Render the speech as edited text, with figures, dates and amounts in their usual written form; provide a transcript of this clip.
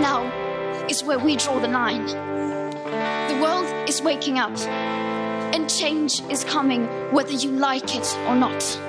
now is where we draw the line. The world is waking up, and change is coming whether you like it or not.